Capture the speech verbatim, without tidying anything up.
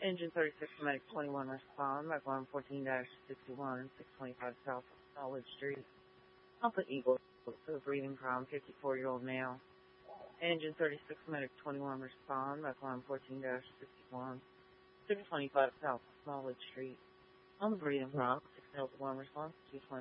Engine thirty-six, Medic twenty-one, respond. Medical arm fourteen sixty-one, six twenty-five South Knowledge Street. Alpha Eagle to a breathing problem, fifty-four-year-old male. Engine thirty-six, Medic twenty-one, respond. Medical arm fourteen sixty-one, six twenty-five South Knowledge Street. On the breathing problem, six one response, two twenty.